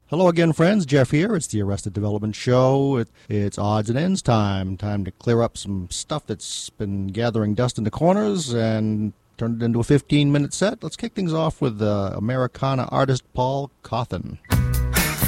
Hello again, friends. Jeff here. It's the Arrested Development Show. It's odds and ends time. Time to clear up some stuff that's been gathering dust in the corners and turn it into a 15-minute set. Let's kick things off with Americana artist Paul Cauthen.